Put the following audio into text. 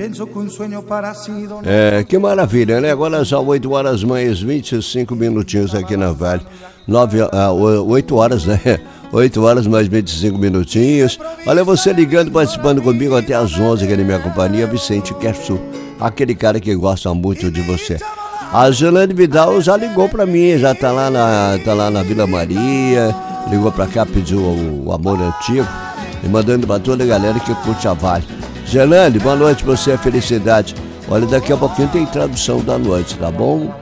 Que maravilha, né? Agora são 8 horas mais 25 minutinhos aqui na Vale. 8 horas, né? 8 horas mais 25 minutinhos. Olha, você ligando, participando comigo até às 11 aqui na minha companhia, Vicente Kersu, aquele cara que gosta muito de você. A Gelane Vidal já ligou pra mim, já tá lá na Vila Maria, ligou pra cá, pediu o amor antigo, e mandando pra toda a galera que curte a Vale. Gelane, boa noite pra você, felicidade. Olha, daqui a pouquinho tem tradução da noite, tá bom?